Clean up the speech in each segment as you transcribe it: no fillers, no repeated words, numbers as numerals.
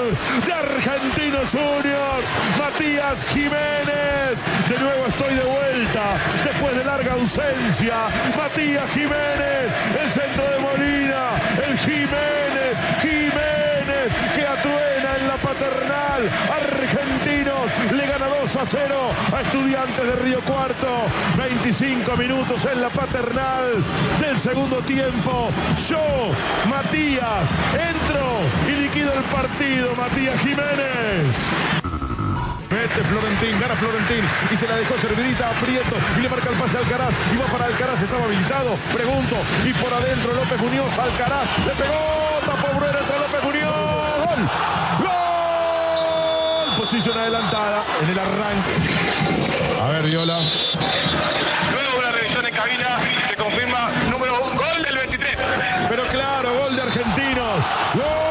de Argentinos Juniors, Matías Jiménez. De nuevo estoy de vuelta, después de larga ausencia. Matías Jiménez, el centro de Molina, el Jiménez, que atruena en la Paternal. Argentinos le gana 2-0 a Estudiantes de Río Cuarto. 25 minutos en la Paternal del segundo tiempo. Yo, Matías, entro y liquido el partido. Matías Jiménez. Mete Florentín, gana Florentín y se la dejó servidita a Prieto y le marca el pase a Alcaraz y va para Alcaraz, estaba habilitado, pregunto, y por adentro López Muñoz, Alcaraz, le pegó, tapó Bruera, entra López Muñoz, ¡gol! ¡Gol! Posición adelantada en el arranque. A ver, Viola. Luego una revisión en cabina se confirma número 1, gol del 23. Pero claro, gol de Argentinos, ¡gol!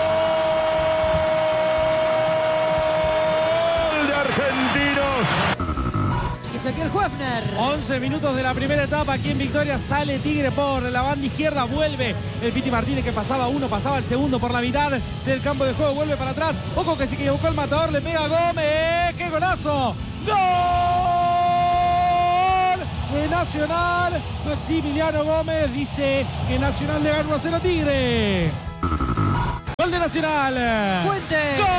Ezequiel Huefner. 11 minutos de la primera etapa aquí en Victoria. Sale Tigre por la banda izquierda. Vuelve el Piti Martínez, que pasaba uno, pasaba el segundo por la mitad del campo de juego. Vuelve para atrás. Ojo que sí que buscó el matador. Le pega a Gómez. ¡Qué golazo! ¡Gol! De Nacional. Maximiliano Gómez dice que Nacional le gana 1-0 a Tigre. Gol de Nacional. Fuente. ¡Gol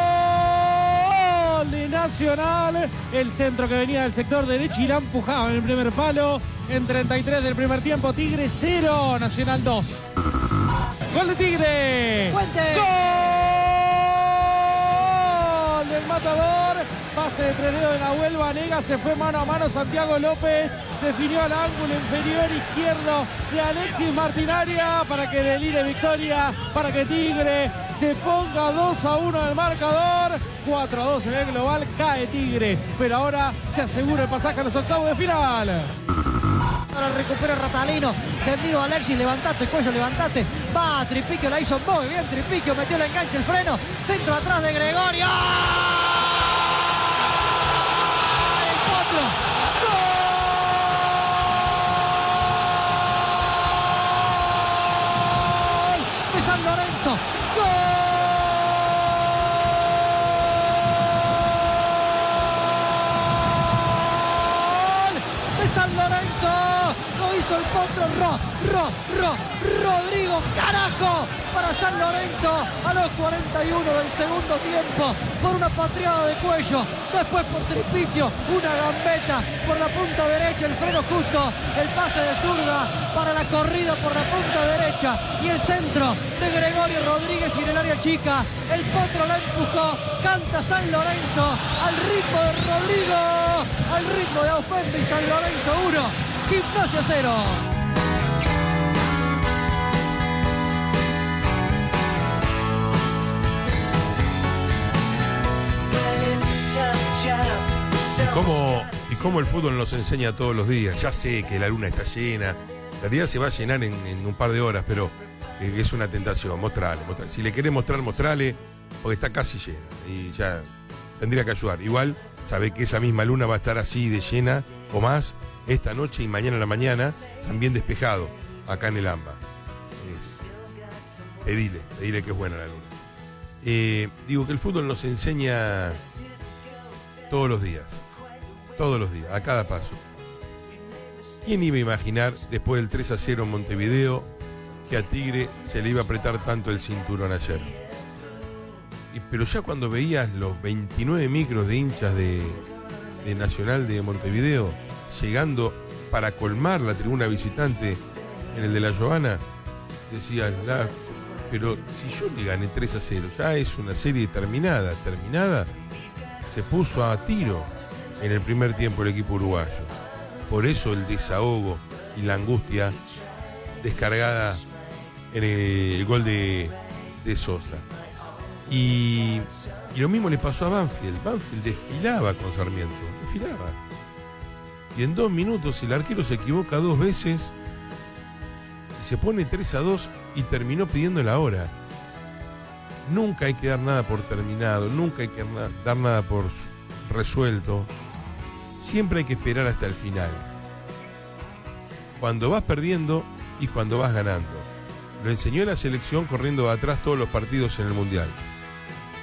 de Nacional! El centro que venía del sector derecho y la empujaba en el primer palo. En 33 del primer tiempo, Tigre 0, Nacional 2. ¡Gol de Tigre! Fuente. ¡Gol del Matador! Pase de Treleo de Nahuel Vanega, se fue mano a mano Santiago López, definió al ángulo inferior izquierdo de Alexis Martinaria para que delire victoria, para que Tigre se ponga 2-1 en el marcador. 4-2 en el global, cae Tigre, pero ahora se asegura el pasaje a los octavos de final. Ahora recupera Ratalino, tendido Alexis, levantate, cuello, levantate. Va, Tripiquio, la hizo muy bien, Tripiquio metió el enganche, el freno, centro atrás de Gregorio. El potro. ¡Gol! De San Lorenzo. San Lorenzo, lo hizo el potro Rodrigo, carajo, para San Lorenzo a los 41 del segundo tiempo, por una patriada de cuello, después por Tripiquio, una gambeta por la punta derecha, el freno justo, el pase de zurda para la corrida por la punta derecha y el centro de Gregorio Rodríguez y en el área chica, el potro la empujó, canta San Lorenzo al ritmo de Rodrigo, al ritmo de Aufuente y San Lorenzo 1, Gimnasia 0. Y cómo el fútbol nos enseña todos los días. Ya sé que la luna está llena, en realidad se va a llenar en un par de horas, pero es una tentación, mostrale. Si le querés mostrar, mostrale, porque está casi llena y ya tendría que ayudar. Igual sabe que esa misma luna va a estar así de llena o más esta noche y mañana en la mañana, también despejado acá en el AMBA. Pedile que es buena la luna. Digo que el fútbol nos enseña todos los días, a cada paso. ¿Quién iba a imaginar después del 3-0 en Montevideo que a Tigre se le iba a apretar tanto el cinturón ayer? Pero ya cuando veías los 29 micros de hinchas de Nacional de Montevideo llegando para colmar la tribuna visitante en el de la Giovanna, decías, pero si yo le gané 3-0, ya es una serie terminada, se puso a tiro en el primer tiempo el equipo uruguayo. Por eso el desahogo y la angustia descargada en el gol de Sosa. Y lo mismo le pasó a Banfield. Banfield desfilaba con Sarmiento, y en 2 minutos el arquero se equivoca 2 veces y se pone 3-2 y terminó pidiendo la hora. Nunca hay que dar nada por terminado, nunca hay que dar nada por resuelto. Siempre hay que esperar hasta el final, cuando vas perdiendo y cuando vas ganando. Lo enseñó la selección corriendo de atrás todos los partidos en el Mundial.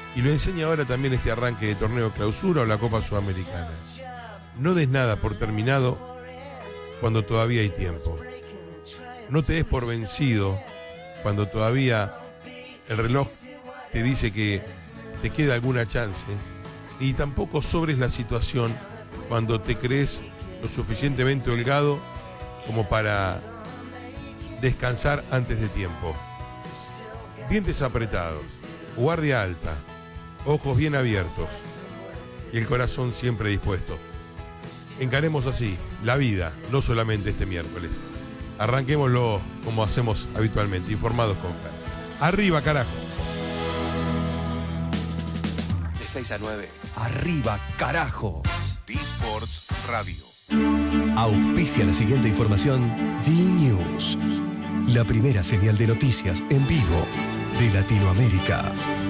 Y lo enseña ahora también este arranque de torneo clausura o la Copa Sudamericana. No des nada por terminado cuando todavía hay tiempo. No te des por vencido cuando todavía el reloj te dice que te queda alguna chance. Ni tampoco sobres la situación cuando te crees lo suficientemente holgado como para descansar antes de tiempo. Dientes apretados, guardia alta, ojos bien abiertos y el corazón siempre dispuesto. Encaremos así la vida, no solamente este miércoles. Arranquémoslo como hacemos habitualmente, informados con Fer. Arriba, carajo. De 6 a 9. Arriba, carajo. D-Sports Radio. Auspicia la siguiente información D-News. La primera señal de noticias en vivo de Latinoamérica.